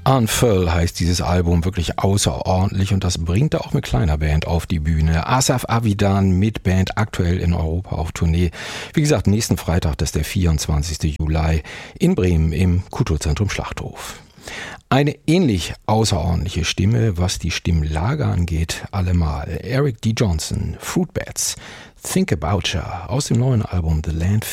Unfurl heißt dieses Album, wirklich außerordentlich, und das bringt er auch mit kleiner Band auf die Bühne. Asaf Avidan mit Band, aktuell in Europa auf Tournee. Wie gesagt, nächsten Freitag, das ist der 24. Juli in Bremen im Kulturzentrum Schlachthof. Eine ähnlich außerordentliche Stimme, was die Stimmlage angeht, allemal. Eric D. Johnson, Fruit Bats, Think About Ya aus dem neuen Album The Landfill.